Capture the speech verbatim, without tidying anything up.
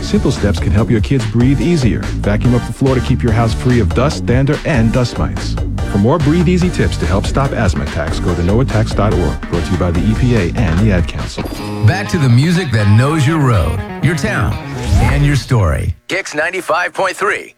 Simple steps can help your kids breathe easier. Vacuum up the floor to keep your house free of dust, dander, and dust mites. For more Breathe Easy tips to help stop asthma attacks, go to no attacks dot org. Brought to you by the E P A and the Ad Council. Back to the music that knows your road, your town, and your story. Kicks ninety-five point three.